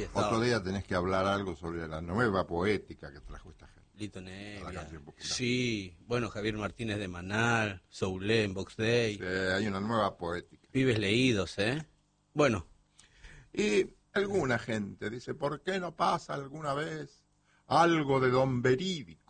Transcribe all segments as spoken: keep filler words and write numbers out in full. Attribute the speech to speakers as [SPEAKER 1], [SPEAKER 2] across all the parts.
[SPEAKER 1] estaba.
[SPEAKER 2] Otro día tenés que hablar algo sobre la nueva poética que trajo esta gente.
[SPEAKER 1] Lito
[SPEAKER 2] a la
[SPEAKER 1] Nevia.
[SPEAKER 2] canción popular.
[SPEAKER 1] Sí, bueno, Javier Martínez de Manal, Soulé en Box Day.
[SPEAKER 2] Sí, hay una nueva poética.
[SPEAKER 1] Pibes leídos, ¿eh? Bueno.
[SPEAKER 2] Y alguna gente dice, ¿por qué no pasa alguna vez algo de Don Verídico?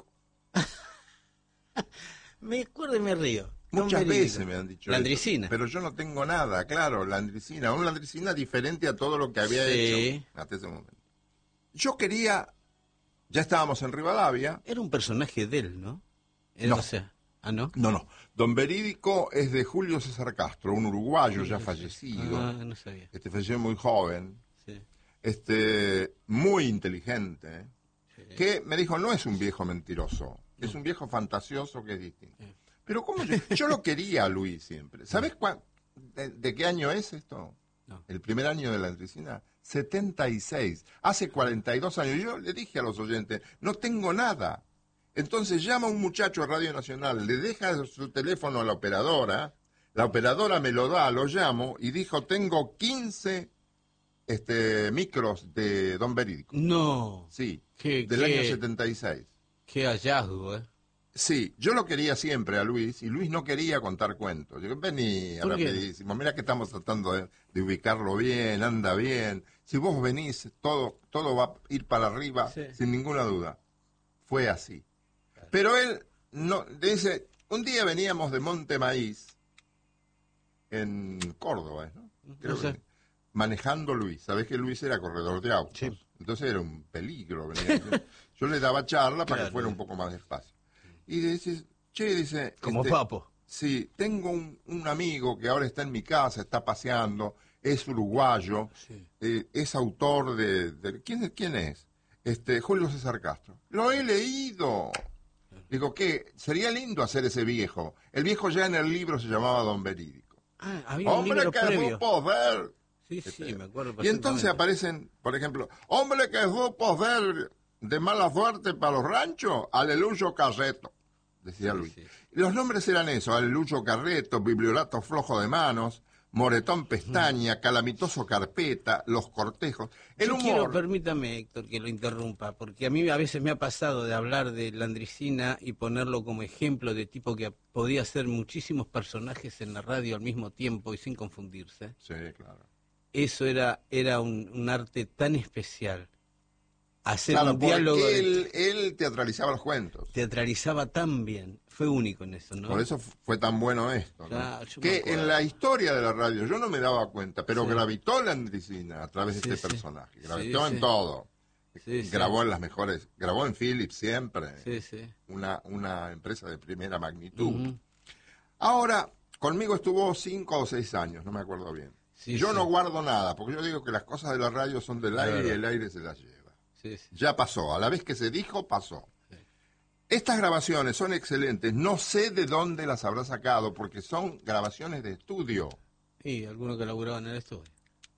[SPEAKER 1] Me acuerdo y me río. Don
[SPEAKER 2] Muchas
[SPEAKER 1] Verídico.
[SPEAKER 2] veces me han dicho
[SPEAKER 1] Landricina.
[SPEAKER 2] eso, pero yo no tengo nada, claro, Landricina, una Landricina diferente a todo lo que había
[SPEAKER 1] Sí.
[SPEAKER 2] hecho hasta ese momento. Yo quería, ya estábamos en Rivadavia.
[SPEAKER 1] Era un personaje de él, ¿no? Era,
[SPEAKER 2] No.
[SPEAKER 1] O sea, ¿ah, no?
[SPEAKER 2] No, no, Don Verídico es de Julio César Castro, un uruguayo ya fallecido,
[SPEAKER 1] Ah, no sabía.
[SPEAKER 2] este falleció muy joven,
[SPEAKER 1] Sí.
[SPEAKER 2] este muy inteligente,
[SPEAKER 1] Sí.
[SPEAKER 2] que me dijo, no es un viejo mentiroso, es un viejo fantasioso que es distinto.
[SPEAKER 1] Sí.
[SPEAKER 2] Pero ¿cómo yo, yo lo quería a Luis siempre. ¿Sabes cuán, de, de qué año es esto?
[SPEAKER 1] No.
[SPEAKER 2] El primer año de la Landricina, setenta y seis. Hace cuarenta y dos años. Yo le dije a los oyentes, no tengo nada. Entonces llama un muchacho a Radio Nacional, le deja su teléfono a la operadora, la operadora me lo da, lo llamo y dijo, tengo quince este, micros de Don Verídico.
[SPEAKER 1] No.
[SPEAKER 2] Sí,
[SPEAKER 1] Qué-
[SPEAKER 2] del
[SPEAKER 1] qué-
[SPEAKER 2] año setenta y seis.
[SPEAKER 1] Qué hallazgo, ¿eh?
[SPEAKER 2] Sí, yo lo quería siempre a Luis y Luis no quería contar cuentos. Yo, vení,
[SPEAKER 1] ¿Por qué?
[SPEAKER 2] rapidísimo, mira que estamos tratando de, de ubicarlo bien, anda bien. Si vos venís, todo, todo va a ir para arriba
[SPEAKER 1] Sí.
[SPEAKER 2] sin ninguna duda. Fue así. Pero él no dice, un día veníamos de Monte Maíz, en Córdoba, ¿no? Creo
[SPEAKER 1] No sé.
[SPEAKER 2] que, manejando Luis. Sabés que Luis era corredor de autos.
[SPEAKER 1] Sí.
[SPEAKER 2] Entonces era un peligro. venía. Yo, yo le daba charla para
[SPEAKER 1] Claro.
[SPEAKER 2] que fuera un poco más despacio. Y dice, che, dice...
[SPEAKER 1] Como
[SPEAKER 2] este,
[SPEAKER 1] Papo.
[SPEAKER 2] Sí, tengo un, un amigo que ahora está en mi casa, está paseando, es uruguayo,
[SPEAKER 1] Sí.
[SPEAKER 2] eh, es autor de... de- ¿quién, ¿Quién es? Este, Julio César Castro. Lo he leído. Digo, ¿qué? Sería lindo hacer ese viejo. El viejo ya en el libro se llamaba Don Verídico.
[SPEAKER 1] Ah, había un
[SPEAKER 2] Hombre
[SPEAKER 1] libro
[SPEAKER 2] que
[SPEAKER 1] previo.
[SPEAKER 2] supo ver.
[SPEAKER 1] Sí, sí, me acuerdo
[SPEAKER 2] Y entonces
[SPEAKER 1] perfectamente.
[SPEAKER 2] aparecen, por ejemplo, hombre que supo ver de mala suerte para los ranchos, Aleluyo Carreto, decía
[SPEAKER 1] Sí,
[SPEAKER 2] Luis.
[SPEAKER 1] sí.
[SPEAKER 2] Los nombres eran eso, Aleluyo Carreto, Bibliorato Flojo de Manos, Moretón Pestaña, Calamitoso Carpeta, Los Cortejos. El
[SPEAKER 1] Yo
[SPEAKER 2] humor...
[SPEAKER 1] quiero, permítame, Héctor, que lo interrumpa, porque a mí a veces me ha pasado de hablar de Landricina y ponerlo como ejemplo de tipo que podía hacer muchísimos personajes en la radio al mismo tiempo y sin confundirse.
[SPEAKER 2] Sí, claro.
[SPEAKER 1] Eso era, era un, un arte tan especial. Hacer
[SPEAKER 2] Claro,
[SPEAKER 1] un
[SPEAKER 2] porque
[SPEAKER 1] diálogo de-
[SPEAKER 2] él, él teatralizaba los cuentos.
[SPEAKER 1] teatralizaba tan bien. Fue único en eso, ¿no?
[SPEAKER 2] Por eso fu- fue tan bueno esto, ¿no?
[SPEAKER 1] Claro, yo me
[SPEAKER 2] Que
[SPEAKER 1] acuerdo.
[SPEAKER 2] en la historia de la radio yo no me daba cuenta, pero
[SPEAKER 1] Sí.
[SPEAKER 2] gravitó la Landricina a través
[SPEAKER 1] Sí,
[SPEAKER 2] de este
[SPEAKER 1] sí.
[SPEAKER 2] personaje.
[SPEAKER 1] Sí,
[SPEAKER 2] Gravitó en
[SPEAKER 1] sí.
[SPEAKER 2] todo.
[SPEAKER 1] Sí, sí.
[SPEAKER 2] Grabó en las mejores, grabó en Philips siempre,
[SPEAKER 1] Sí, sí.
[SPEAKER 2] una, una empresa de primera magnitud.
[SPEAKER 1] Ujú.
[SPEAKER 2] Ahora, conmigo estuvo cinco o seis años, no me acuerdo bien.
[SPEAKER 1] Sí,
[SPEAKER 2] yo
[SPEAKER 1] sí.
[SPEAKER 2] no guardo nada, porque yo digo que las cosas de la radio son del
[SPEAKER 1] Es
[SPEAKER 2] aire y
[SPEAKER 1] verdad.
[SPEAKER 2] el aire se las lleva.
[SPEAKER 1] Sí, sí.
[SPEAKER 2] Ya pasó, a la vez que se dijo, pasó. Estas grabaciones son excelentes, no sé de dónde las habrá sacado, porque son grabaciones de estudio.
[SPEAKER 1] Y algunos que laburaban en el estudio.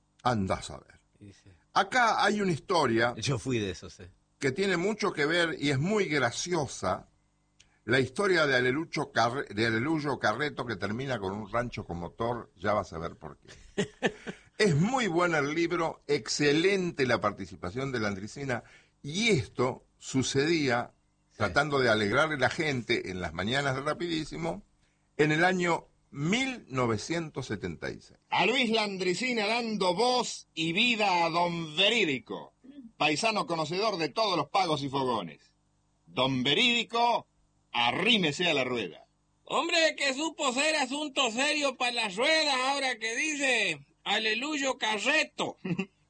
[SPEAKER 2] Andás a ver.
[SPEAKER 1] Y sí.
[SPEAKER 2] Acá hay una historia
[SPEAKER 1] Yo fui de esos, ¿eh?
[SPEAKER 2] que tiene mucho que ver y es muy graciosa. La historia de Alelucho Carre- de Aleluyo Carreto, que termina con un rancho con motor, ya vas a ver por qué. Es muy bueno el libro, excelente la participación de Landricina, y esto sucedía, tratando de alegrarle a la gente en las mañanas de Rapidísimo, en el año mil novecientos setenta y seis.
[SPEAKER 3] A Luis Landricina dando voz y vida a Don Verídico, paisano conocedor de todos los pagos y fogones. Don Verídico, arrímese a la rueda.
[SPEAKER 4] Hombre que supo ser asunto serio para las ruedas, ahora que dice Aleluyo Carreto.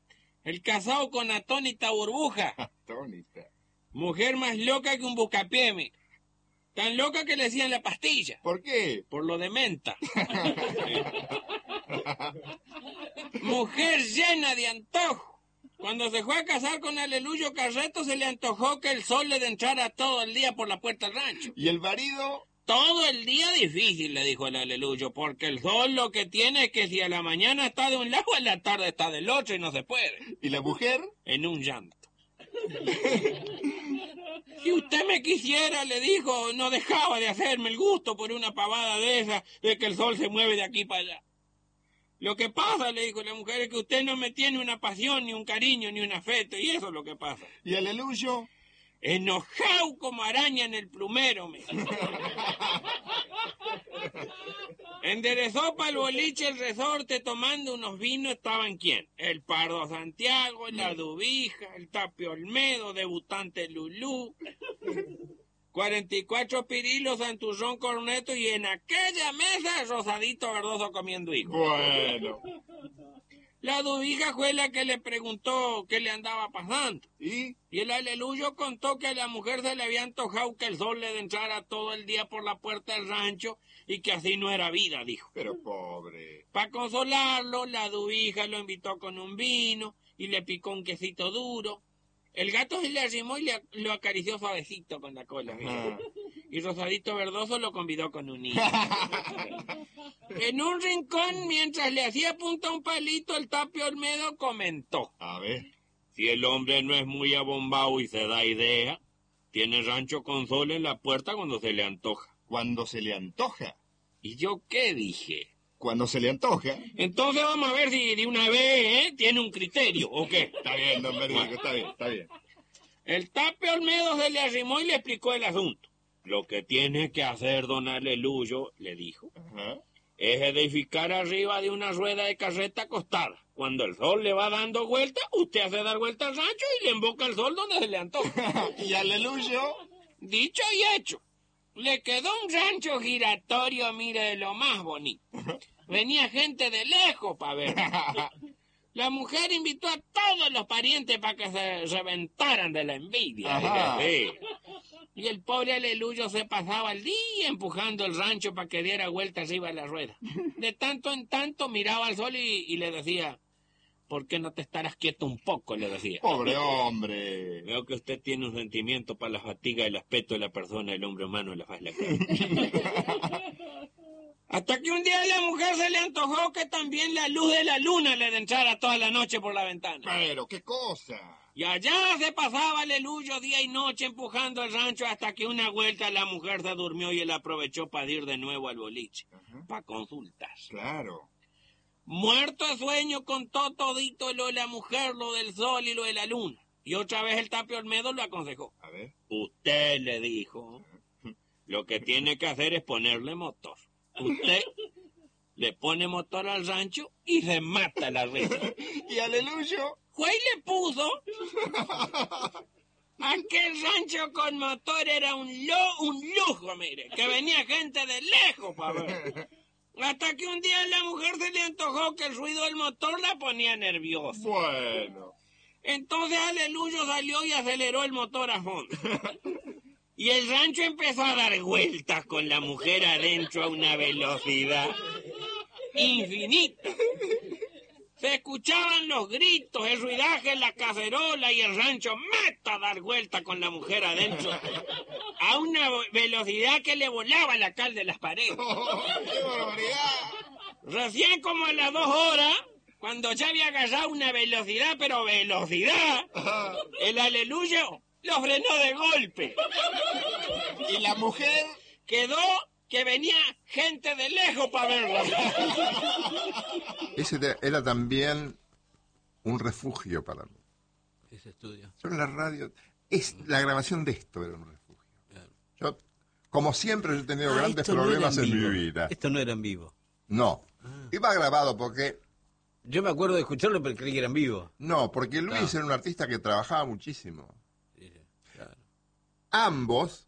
[SPEAKER 4] El casado con atónita burbuja.
[SPEAKER 3] Atónita.
[SPEAKER 4] Mujer más loca que un buscapié. Tan loca que le decían la pastilla.
[SPEAKER 3] ¿Por qué?
[SPEAKER 4] Por lo de menta. Mujer llena de antojo. Cuando se fue a casar con Aleluyo Carreto se le antojó que el sol le entrara todo el día por la puerta del rancho.
[SPEAKER 3] ¿Y el marido?
[SPEAKER 4] Todo el día difícil, le dijo el Aleluyo, porque el sol lo que tiene es que si a la mañana está de un lado, a la tarde está del otro y no se puede.
[SPEAKER 3] ¿Y la mujer?
[SPEAKER 4] En un llanto. Si usted me quisiera, le dijo, no dejaba de hacerme el gusto por una pavada de esa, de que el sol se mueve de aquí para allá. Lo que pasa, le dijo la mujer, es que usted no me tiene una pasión, ni un cariño, ni un afecto, y eso es lo que pasa.
[SPEAKER 3] ¿Y Aleluyo?
[SPEAKER 4] Enojado como araña en el plumero, me enderezó para el boliche el resorte tomando unos vinos. ¿Estaban quién? El Pardo Santiago, la Dubija, el Tapio Olmedo, debutante Lulú, cuarenta y cuatro Pirilos, Santurrón Corneto, y en aquella mesa Rosadito Verdoso comiendo higos.
[SPEAKER 3] Bueno.
[SPEAKER 4] La Dubija fue la que le preguntó qué le andaba pasando.
[SPEAKER 3] ¿Y?
[SPEAKER 4] Y el Aleluyo contó que a la mujer se le había antojado que el sol le entrara todo el día por la puerta del rancho y que así no era vida, dijo.
[SPEAKER 3] Pero pobre.
[SPEAKER 4] Para consolarlo, la Dubija lo invitó con un vino y le picó un quesito duro. El gato se le arrimó y le, lo acarició suavecito con la cola.
[SPEAKER 3] Ah.
[SPEAKER 4] Y Rosadito Verdoso lo convidó con un niño. En un rincón, mientras le hacía punta a un palito, el Tapio Olmedo comentó:
[SPEAKER 3] A ver.
[SPEAKER 4] si el hombre no es muy abombado y se da idea, tiene rancho con sol en la puerta cuando se le antoja.
[SPEAKER 3] Cuando se le antoja.
[SPEAKER 4] ¿Y yo qué dije?
[SPEAKER 3] Cuando se le antoja.
[SPEAKER 4] Entonces vamos a ver si de una vez, ¿eh? Tiene un criterio, ¿o qué?
[SPEAKER 3] Está bien, don Verídico, está bien, está bien.
[SPEAKER 4] El Tapio Olmedo se le arrimó y le explicó el asunto. Lo que tiene que hacer don Aleluyo, le dijo,
[SPEAKER 3] Ajá.
[SPEAKER 4] es edificar arriba de una rueda de carreta acostada. Cuando el sol le va dando vuelta, usted hace dar vuelta al rancho y le emboca el sol donde se le antoja.
[SPEAKER 3] ¿Y Aleluyo?
[SPEAKER 4] Dicho y hecho. Le quedó un rancho giratorio, mire, de lo más bonito. Venía gente de lejos para ver. La mujer invitó a todos los parientes para que se reventaran de la envidia.
[SPEAKER 3] Ajá.
[SPEAKER 4] Sí. Y el pobre Aleluyo se pasaba el día empujando el rancho para que diera vuelta arriba de la rueda. De tanto en tanto miraba al sol y, y le decía, ¿por qué no te estarás quieto un poco?, le decía.
[SPEAKER 3] Pobre hombre.
[SPEAKER 4] Veo que usted tiene un sentimiento para la fatiga y el aspecto de la persona, el hombre humano, la faz de la cara. Hasta que un día a la mujer se le antojó que también la luz de la luna le entrara toda la noche por la ventana.
[SPEAKER 3] Pero, ¿qué cosa?
[SPEAKER 4] Y allá se pasaba Aleluyo día y noche empujando el rancho hasta que una vuelta la mujer se durmió y él aprovechó para ir de nuevo al boliche, para consultar.
[SPEAKER 3] Claro.
[SPEAKER 4] Muerto de sueño contó todito lo de la mujer, lo del sol y lo de la luna. Y otra vez el Tapio Olmedo lo aconsejó.
[SPEAKER 3] A ver.
[SPEAKER 4] Usted, le dijo, lo que tiene que hacer es ponerle motor. Usted le pone motor al rancho y se mata la red.
[SPEAKER 3] ¿Y Aleluyo?
[SPEAKER 4] Fue y le puso. Aquel rancho con motor era un, lo, un lujo, mire, que venía gente de lejos para ver. Hasta que un día a la mujer se le antojó que el ruido del motor la ponía nerviosa.
[SPEAKER 3] Bueno.
[SPEAKER 4] Entonces Aleluyo salió y aceleró el motor a fondo. Y el rancho empezó a dar vueltas con la mujer adentro a una velocidad infinita. Se escuchaban los gritos, el ruidaje en la cacerola y el rancho meta a dar vueltas con la mujer adentro a una velocidad que le volaba la cal de las paredes.
[SPEAKER 3] Oh, ¡qué barbaridad!
[SPEAKER 4] Recién como a las dos horas, cuando ya había agarrado una velocidad, pero velocidad, el Aleluyo lo frenó de golpe.
[SPEAKER 3] ¿Y la mujer?
[SPEAKER 4] Quedó que venía gente de lejos para verlo.
[SPEAKER 2] Ese te- era también un refugio para mí.
[SPEAKER 1] Ese estudio.
[SPEAKER 2] Yo en la radio, es, la grabación de esto era un refugio.
[SPEAKER 1] Claro.
[SPEAKER 2] Yo, como siempre, yo he tenido
[SPEAKER 1] Ah,
[SPEAKER 2] grandes
[SPEAKER 1] esto no era
[SPEAKER 2] problemas en
[SPEAKER 1] vivo.
[SPEAKER 2] mi vida.
[SPEAKER 1] Esto no era en vivo.
[SPEAKER 2] No. Iba grabado porque...
[SPEAKER 1] Yo me acuerdo de escucharlo, pero creí que era en vivo.
[SPEAKER 2] No, porque Luis
[SPEAKER 1] Ah.
[SPEAKER 2] era un artista que trabajaba muchísimo.
[SPEAKER 1] Sí, claro.
[SPEAKER 2] Ambos,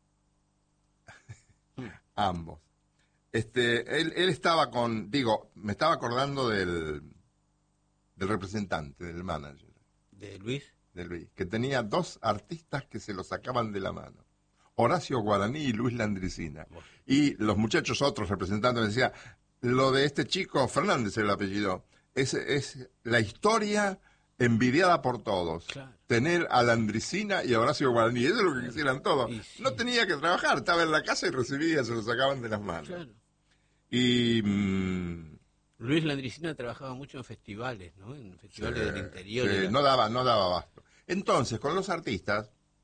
[SPEAKER 2] ambos, este, él, él estaba con, digo, me estaba acordando del, del representante, del manager
[SPEAKER 1] ¿De Luis?
[SPEAKER 2] de Luis, que tenía dos artistas que se lo sacaban de la mano. Horacio Guaraní y Luis Landricina. Y los muchachos, otros representantes, me decían, lo de este chico, Fernández era el apellido, es, es la historia envidiada por todos.
[SPEAKER 1] Claro.
[SPEAKER 2] Tener a Landricina y a Horacio Guaraní, eso es lo que quisieran todos.
[SPEAKER 1] Y sí.
[SPEAKER 2] No tenía que trabajar, estaba en la casa y recibía, se lo sacaban de las manos.
[SPEAKER 1] Claro.
[SPEAKER 2] Y... mm,
[SPEAKER 1] Luis Landricina trabajaba mucho en festivales, ¿no? En festivales
[SPEAKER 2] sí,
[SPEAKER 1] del interior.
[SPEAKER 2] sí,
[SPEAKER 1] era-
[SPEAKER 2] no daba, no daba abasto. Entonces, con los artistas,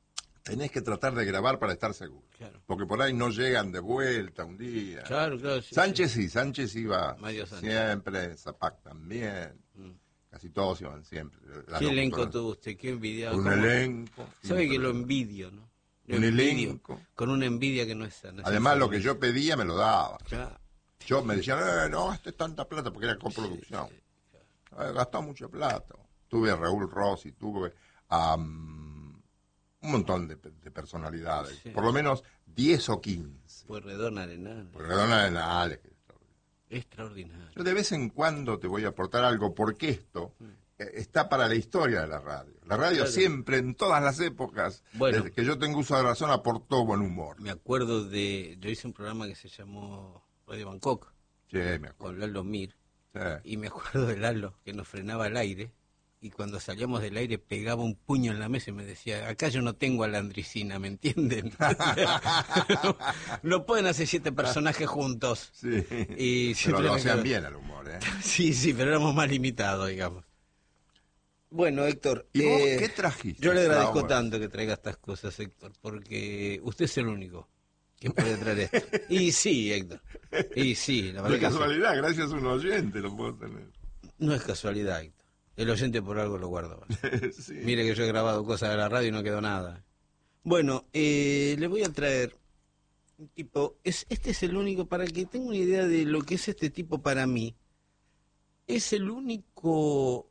[SPEAKER 2] tenés que tratar de grabar para estar seguro.
[SPEAKER 1] Claro.
[SPEAKER 2] Porque por ahí no llegan de vuelta un día.
[SPEAKER 1] Claro, claro. Sí,
[SPEAKER 2] Sánchez
[SPEAKER 1] sí,
[SPEAKER 2] sí, Sánchez iba
[SPEAKER 1] Mario Sánchez.
[SPEAKER 2] siempre, Zapac también. Mm. Casi todos iban siempre.
[SPEAKER 1] La ¿Qué elenco tuvo usted? ¿Qué envidiado?
[SPEAKER 2] Un
[SPEAKER 1] ¿Cómo?
[SPEAKER 2] elenco.
[SPEAKER 1] ¿Sabe que lo envidio, no? Lo
[SPEAKER 2] un
[SPEAKER 1] envidio,
[SPEAKER 2] elenco.
[SPEAKER 1] Con una envidia que no es sana.
[SPEAKER 2] Además, lo que yo pedía me lo daba.
[SPEAKER 1] Claro.
[SPEAKER 2] Yo me decían, eh, no gastes tanta plata porque era coproducción. Sí, sí, claro. eh, Gastó mucha plata. Tuve a Raúl Rossi, tuve a um, un montón de, de personalidades. Sí. Por lo menos diez o quince.
[SPEAKER 1] Pueyrredón Arenal.
[SPEAKER 2] Pueyrredón Arenal.
[SPEAKER 1] Extraordinario.
[SPEAKER 2] Yo de vez en cuando te voy a aportar algo porque esto mm. eh, está para la historia de la radio. La radio claro. siempre, en todas las épocas, bueno, desde que yo tengo uso de razón, aportó buen humor.
[SPEAKER 1] Me acuerdo de... Yo hice un programa que se llamó Radio Bangkok.
[SPEAKER 2] Sí, me acuerdo.
[SPEAKER 1] Con Lalo Mir.
[SPEAKER 2] Sí.
[SPEAKER 1] Y me acuerdo de Lalo, que nos frenaba el aire. Y cuando salíamos del aire pegaba un puño en la mesa y me decía, acá yo no tengo a la Andricina, ¿me entienden? no, no pueden hacer siete personajes juntos.
[SPEAKER 2] Sí,
[SPEAKER 1] y
[SPEAKER 2] pero lo hacían bien el humor, ¿eh?
[SPEAKER 1] Sí, sí, pero éramos más limitados, digamos. Bueno, Héctor...
[SPEAKER 2] ¿Y vos
[SPEAKER 1] eh,
[SPEAKER 2] qué trajiste?
[SPEAKER 1] Yo le agradezco tanto que traiga estas cosas, Héctor, porque usted es el único que puede traer esto. Y sí, Héctor, y sí. La verdad
[SPEAKER 2] de casualidad, sí. Gracias a un oyente lo puedo tener.
[SPEAKER 1] No es casualidad, Héctor. El oyente por algo lo guarda.
[SPEAKER 2] Sí.
[SPEAKER 1] Mire que yo he grabado cosas de la radio y no quedó nada. Bueno, eh, le voy a traer un tipo... Es, este es el único, para que tenga una idea de lo que es este tipo para mí, es el único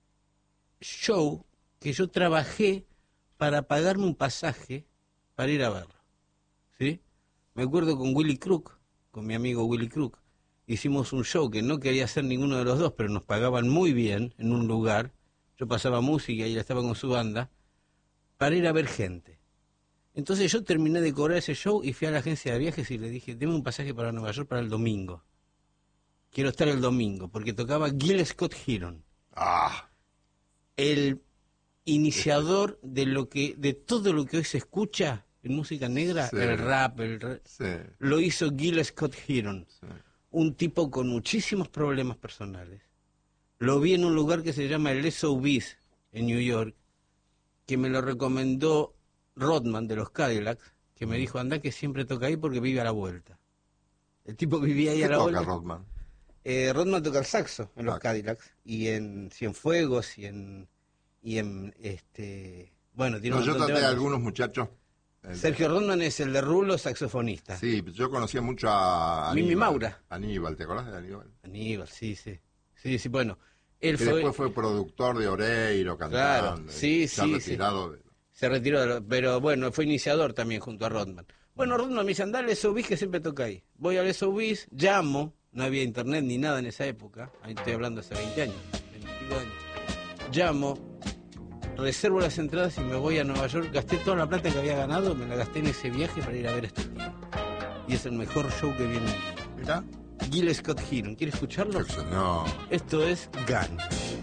[SPEAKER 1] show que yo trabajé para pagarme un pasaje para ir a verlo. ¿Sí? Me acuerdo con Willy Crook, con mi amigo Willy Crook. Hicimos un show que no quería hacer ninguno de los dos, pero nos pagaban muy bien en un lugar. Yo pasaba música y él estaba con su banda, para ir a ver gente. Entonces yo terminé de cobrar ese show y fui a la agencia de viajes y le dije, deme un pasaje para Nueva York para el domingo. Quiero estar el domingo, porque tocaba Gil Scott Heron.
[SPEAKER 2] Ah.
[SPEAKER 1] El iniciador de lo que, de todo lo que hoy se escucha en música negra, sí. el rap, el rap
[SPEAKER 2] sí.
[SPEAKER 1] lo hizo Gil Scott Heron.
[SPEAKER 2] Sí.
[SPEAKER 1] Un tipo con muchísimos problemas personales. Lo vi en un lugar que se llama el S O B's en New York, que me lo recomendó Rodman de los Cadillacs, que me dijo, anda que siempre toca ahí porque vive a la vuelta. El tipo vivía ahí a la vuelta.
[SPEAKER 2] ¿Qué toca Rodman?
[SPEAKER 1] Eh, Rodman toca el saxo en los ah. Cadillacs, y en Cienfuegos, y en... y en este bueno, tiene
[SPEAKER 2] no,
[SPEAKER 1] un
[SPEAKER 2] yo traté
[SPEAKER 1] de
[SPEAKER 2] a algunos muchachos.
[SPEAKER 1] Sergio Rodman es el de Rulo, saxofonista.
[SPEAKER 2] Sí, yo conocía mucho a Aníbal,
[SPEAKER 1] Mimi Maura.
[SPEAKER 2] Aníbal, ¿te acordás de Aníbal?
[SPEAKER 1] Aníbal, sí, sí. Sí, sí, bueno. Él
[SPEAKER 2] que
[SPEAKER 1] fue...
[SPEAKER 2] después fue productor de Oreiro, cantando.
[SPEAKER 1] Claro, sí,
[SPEAKER 2] se
[SPEAKER 1] sí.
[SPEAKER 2] Retirado
[SPEAKER 1] sí.
[SPEAKER 2] De...
[SPEAKER 1] Se retiró, de lo... pero bueno, fue iniciador también junto a Rodman. Bueno, Rodman me dice, andá al S O B que siempre toca ahí. Voy al S O B, llamo, no había internet ni nada en esa época, ahí estoy hablando hace veinte años, veinticinco años. Llamo, reservo las entradas y me voy a Nueva York. Gasté toda la plata que había ganado, me la gasté en ese viaje para ir a ver a este tipo. Y es el mejor show que viene.
[SPEAKER 2] ¿Mirá?
[SPEAKER 1] Gil Scott Heron. ¿Quiere escucharlo?
[SPEAKER 2] No.
[SPEAKER 1] Esto es Gun.